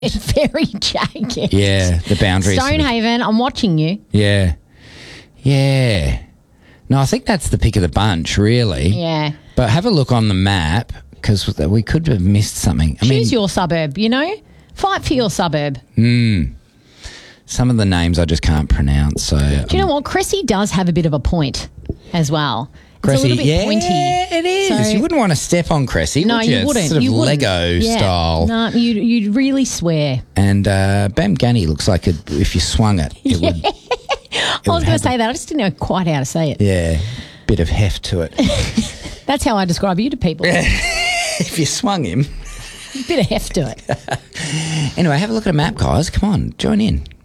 It's very jagged. Yeah, the boundaries. Stonehaven, I'm watching you. Yeah. Yeah. No, I think that's the pick of the bunch, really. Yeah. But have a look on the map because we could have missed something. Choose your suburb, you know? Fight for your suburb. Some of the names I just can't pronounce. So Do you know what? Cressy does have a bit of a point as well. It's Cressy, a little bit pointy. it is. So- You wouldn't want to step on Cressy, No, would you? you wouldn't. It's sort of you wouldn't. Lego Yeah. style. No, you'd really swear. And Bam Gunny looks like if you swung it, it would. I was going to say that. I just didn't know quite how to say it. Yeah, bit of heft to it. That's how I describe you to people. If you swung him. Bit of heft to it. Anyway, have a look at a map, guys. Come on, join in.